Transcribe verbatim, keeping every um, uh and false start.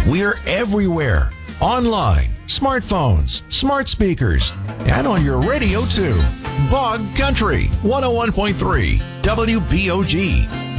We're everywhere. Online, smartphones, smart speakers, and on your radio too. Bog Country, one oh one point three W B O G.